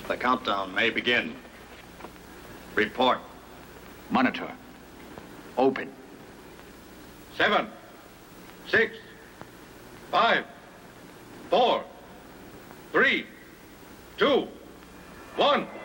The countdown may begin. Report. Monitor. Open. 7, 6, 5, 4, 3, 2, 1.